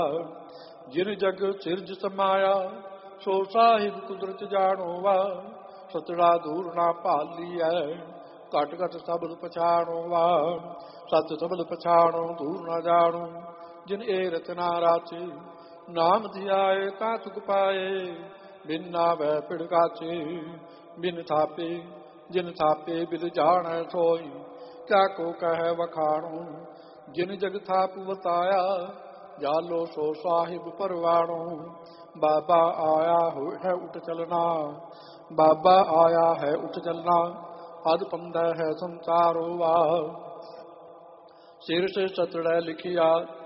ਜਿਨ ਜਗ ਸਿਰਜ ਸਮਾਇਆ, ਸੋ ਸਾਹਿਬ ਕੁਦਰਤ ਜਾਣੋ ਵਾ। ਸਤੜਾ ਦੂਰ ਨਾ ਭਾਲੀਐ, ਘਟ ਘਟ ਸਬਦ ਪਛਾਣੋ ਵਾ। ਸਤ ਸਬਦ ਪਛਾਣੋ ਦੂਰ ਨਾ ਜਾਣੋ, ਜਿਨ ਏ ਰਤਨਾ ਰਾਚੇ। ਨਾਮ ਧਿਆਏ ਤਾਂ ਸੁਖ ਪਾਏ, ਬਿਨ ਨਾਵੈ ਪਿੜ ਕਾਚੇ। ਬਿਨ ਥਾਪੇ ਜਿਨ ਥਾਪੇ ਬਿਲ ਜਾਣੈ ਸੋਈ, ਕਿਆ ਕੋ ਕਹਿ ਵਖਾਣੋ। ਜਿਨ ਜਗ ਥਾਪ ਵਤਾਇਆ, ਜਾਲੋ ਸੋ ਸਾਹਿਬ ਪਰਵਾਣੋ। ਬਾਬਾ ਆਇਆ ਹੈ ਉਠ ਚਲਣਾ, ਬਾਬਾ ਆਇਆ ਹੈ ਉਠ ਚਲਣਾ। ਅਦ ਪੰਦੈ ਹੈ ਸੰਸਾਰੋ ਵਾ। ਸਿਰ ਸੇ ਸਤੜੈ ਲਿਖਿਆ,